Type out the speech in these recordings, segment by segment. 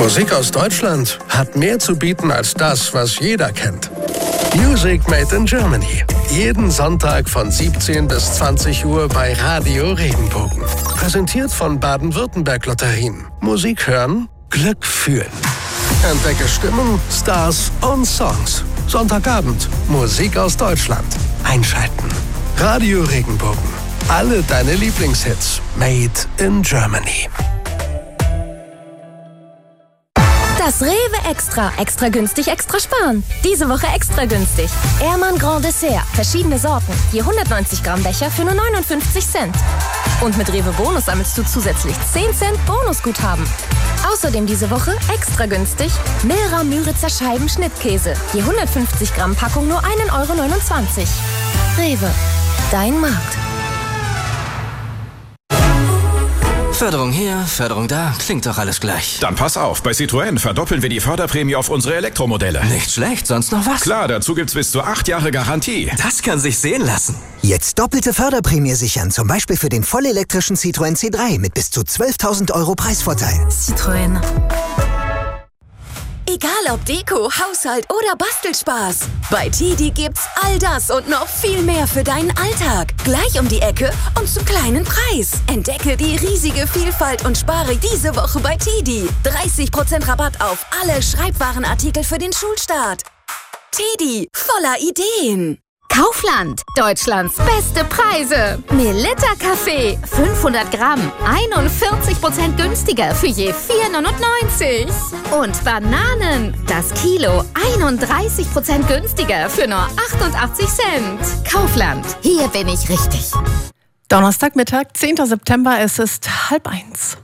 Musik aus Deutschland hat mehr zu bieten als das, was jeder kennt. Music Made in Germany. Jeden Sonntag von 17 bis 20 Uhr bei Radio Regenbogen. Präsentiert von Baden-Württemberg Lotterien. Musik hören, Glück fühlen. Entdecke Stimmen, Stars und Songs. Sonntagabend Musik aus Deutschland. Einschalten. Radio Regenbogen. Alle deine Lieblingshits. Made in Germany. Das Rewe Extra. Extra günstig, extra sparen. Diese Woche extra günstig. Ehrmann Grand Dessert. Verschiedene Sorten. Je 190 Gramm Becher für nur 59 Cent. Und mit Rewe Bonus sammelst du zusätzlich 10 Cent Bonusguthaben. Außerdem diese Woche extra günstig Milra Müritzer Scheiben Schnittkäse. Je 150 Gramm Packung nur 1,29 Euro. Rewe. Dein Markt. Förderung hier, Förderung da, klingt doch alles gleich. Dann pass auf, bei Citroën verdoppeln wir die Förderprämie auf unsere Elektromodelle. Nicht schlecht, sonst noch was? Klar, dazu gibt's bis zu 8 Jahre Garantie. Das kann sich sehen lassen. Jetzt doppelte Förderprämie sichern, zum Beispiel für den vollelektrischen Citroën C3 mit bis zu 12.000 € Preisvorteil. Citroën. Egal ob Deko, Haushalt oder Bastelspaß. Bei TIDI gibt's all das und noch viel mehr für deinen Alltag. Gleich um die Ecke und zum kleinen Preis. Entdecke die riesige Vielfalt und spare diese Woche bei TIDI. 30% Rabatt auf alle Schreibwarenartikel für den Schulstart. TIDI, voller Ideen. Kaufland, Deutschlands beste Preise. Melitta Kaffee, 500 Gramm, 41% günstiger für je 4,99 €. Und Bananen, das Kilo, 31% günstiger für nur 88 Cent. Kaufland, hier bin ich richtig. Donnerstagmittag, 10. September, es ist 12:30.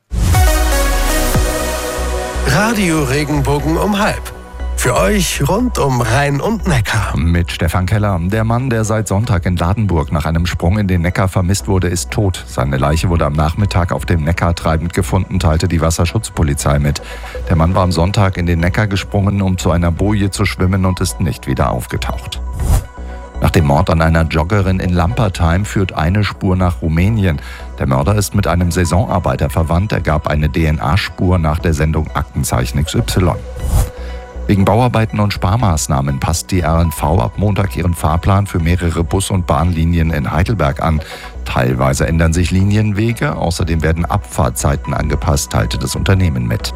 Radio Regenbogen um 12:30. Für euch rund um Rhein und Neckar. Mit Stefan Keller. Der Mann, der seit Sonntag in Ladenburg nach einem Sprung in den Neckar vermisst wurde, ist tot. Seine Leiche wurde am Nachmittag auf dem Neckar treibend gefunden, teilte die Wasserschutzpolizei mit. Der Mann war am Sonntag in den Neckar gesprungen, um zu einer Boje zu schwimmen und ist nicht wieder aufgetaucht. Nach dem Mord an einer Joggerin in Lampertheim führt eine Spur nach Rumänien. Der Mörder ist mit einem Saisonarbeiter verwandt. Er gab eine DNA-Spur nach der Sendung Aktenzeichen XY. Wegen Bauarbeiten und Sparmaßnahmen passt die RNV ab Montag ihren Fahrplan für mehrere Bus- und Bahnlinien in Heidelberg an. Teilweise ändern sich Linienwege, außerdem werden Abfahrtzeiten angepasst, teilte das Unternehmen mit.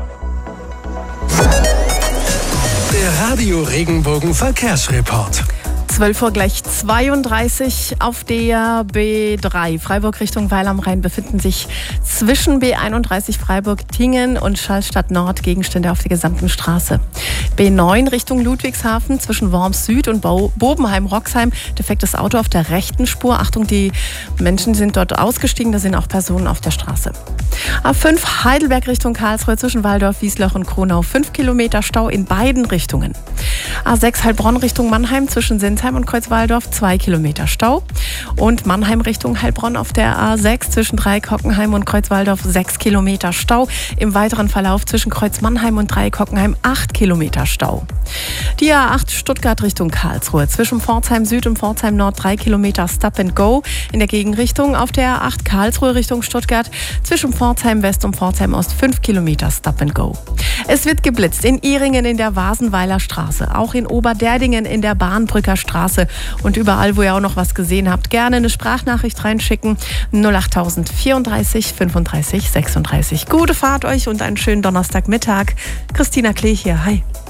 Der Radio Regenbogen Verkehrsreport. 12 Uhr gleich 32 auf der B3. Freiburg Richtung Weil am Rhein befinden sich zwischen B31 Freiburg-Tingen und Schallstadt Nord Gegenstände auf der gesamten Straße. B9 Richtung Ludwigshafen zwischen Worms Süd und Bobenheim-Roxheim. Defektes Auto auf der rechten Spur. Achtung, die Menschen sind dort ausgestiegen. Da sind auch Personen auf der Straße. A5 Heidelberg Richtung Karlsruhe zwischen Walldorf, Wiesloch und Kronau. 5 Kilometer Stau in beiden Richtungen. A6 Heilbronn Richtung Mannheim zwischen Sinsheim und Kreuzwaldorf 2 Kilometer Stau. Und Mannheim Richtung Heilbronn auf der A6 zwischen Dreieck-Hockenheim und Kreuzwaldorf 6 Kilometer Stau. Im weiteren Verlauf zwischen Kreuz-Mannheim und Dreieck-Hockenheim 8 Kilometer Stau. Die A8 Stuttgart Richtung Karlsruhe zwischen Pforzheim Süd und Pforzheim Nord 3 Kilometer Stop and Go. In der Gegenrichtung auf der A8 Karlsruhe Richtung Stuttgart zwischen Pforzheim West und Pforzheim Ost 5 Kilometer Stop and Go. Es wird geblitzt in Ihringen in der Wasenweiler Straße, auch in Oberderdingen in der Bahnbrücker Straße und überall, wo ihr auch noch was gesehen habt, gerne eine Sprachnachricht reinschicken. 08000 34 35 36. Gute Fahrt euch und einen schönen Donnerstagmittag. Christina Klee hier. Hi.